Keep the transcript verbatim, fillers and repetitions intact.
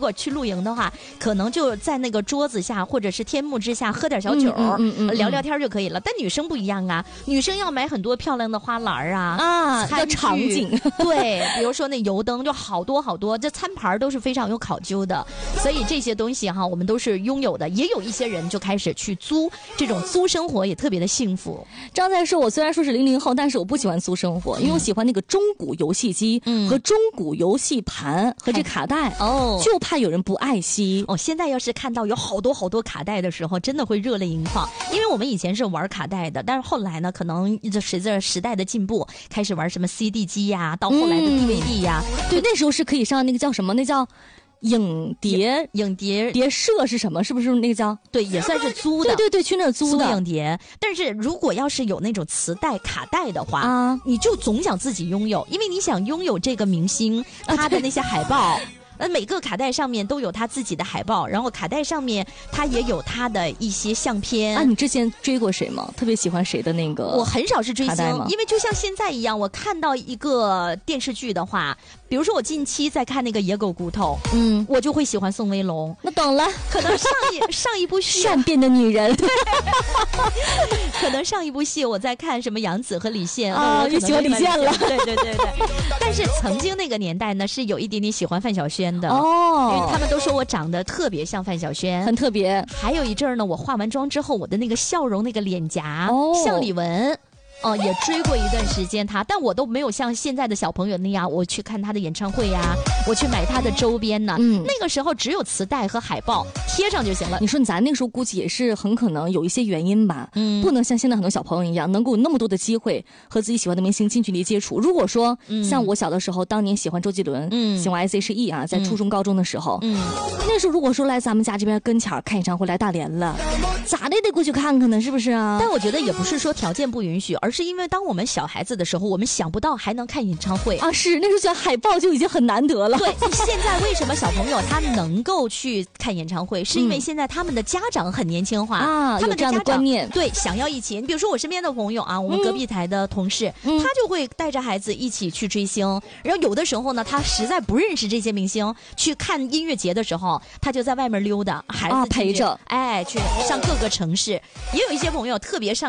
果去露营的话，可能就在那个桌子下或者是天幕之下喝点小酒，嗯嗯嗯嗯、聊聊天就可以了。但女生不一样啊，女生要买很多漂亮的花篮啊啊，要场景。 对，比如说那油灯就好多好多，这餐盘都是非常有考究的，所以这些东西哈，我们都是拥有的。也有一些人就开始去租，这种租生活也特别的幸福。 张在说，我虽然说是零零后，但是我不喜欢租生活，因为我喜欢那个中古游戏机和中古游戏盘和这卡带，哦，就怕有人不爱惜。 哦，现在要是看到有好多好多卡带的时候，真的会热泪盈眶。因为我们以前是玩卡带的，但是后来呢，可能随着时代的进步，开始玩什么 C D 机呀、啊，到后来的 D V D 呀、啊嗯，对，那时候是可以上那个叫什么，那叫。影碟影碟碟社是什么？是不是那个叫？ 对，也算是租的。 对对对，去那儿租的租影碟。但是如果要是有那种磁带、卡带的话，啊，你就总想自己拥有，因为你想拥有这个明星他的那些海报。呃，每个卡带上面都有他自己的海报，然后卡带上面他也有他的一些相片。 啊，你之前追过谁吗？特别喜欢谁的那个？ 我很少是追星，因为就像现在一样，我看到一个电视剧的话，比如说我近期在看那个《野狗骨头》，嗯，我就会喜欢宋威龙。 那懂了， 可能上一上一部戏善变的女人， 可能上一部戏我在看什么杨紫和李现啊，我喜欢李现了。 对对对对，但是曾经那个年代呢，是有一点点喜欢范晓萱的哦， 因为他们都说我长得特别像范晓萱， 很特别。 还有一阵儿呢，我化完妆之后，我的那个笑容、那个脸颊、哦、像李玟。哦，也追过一段时间他，但我都没有像现在的小朋友那样，我去看他的演唱会呀、啊，我去买他的周边呢。嗯，那个时候只有磁带和海报贴上就行了。 你说咱那个时候估计也是很可能有一些原因吧，嗯，不能像现在很多小朋友一样，能够有那么多的机会和自己喜欢的明星近距离接触。如果说、嗯、像我小的时候，当年喜欢周杰伦，嗯，喜欢 S H E 啊，在初中、高中的时候，嗯，那时候如果说来咱们家这边跟前看演唱会，来大连了，咋的也得过去看看呢，是不是啊？ 但我觉得也不是说条件不允许，而是因为当我们小孩子的时候，我们想不到还能看演唱会啊！是那时候讲海报就已经很难得了。 对，现在为什么小朋友他能够去看演唱会，是因为现在他们的家长很年轻化啊， 他们的家长有这样的观念， 对，想要一起。你比如说我身边的朋友啊，我们隔壁台的同事，嗯、他就会带着孩子一起去追星。然后有的时候呢，他实在不认识这些明星，去看音乐节的时候，他就在外面溜达，孩子、 啊、陪着， 哎，去上各个城市。也有一些朋友特别上。